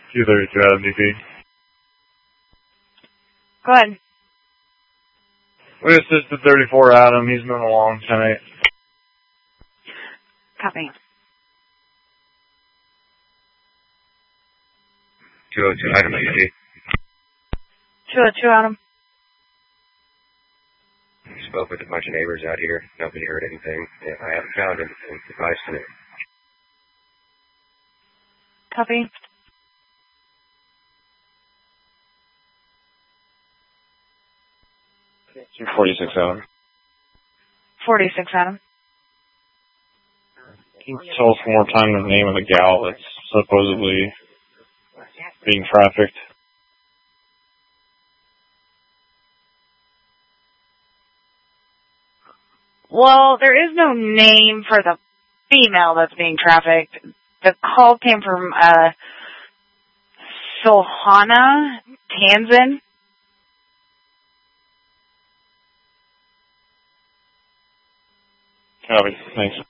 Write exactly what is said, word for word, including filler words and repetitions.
two thirty-two Adam D P. Go ahead. We assisted thirty-four Adam. He's moving along tonight. Copy. two oh two Adam D P. two oh two Adam. Spoke with a bunch of neighbors out here. Nobody heard anything. Yeah, I haven't found anything. Advice to me. Copy. two forty-six Adam. forty-six Adam. Can you tell us one more time the name of the gal that's supposedly being trafficked? Well, there is no name for the female that's being trafficked. The call came from uh, Sohana Tanzan. Copy. Thanks.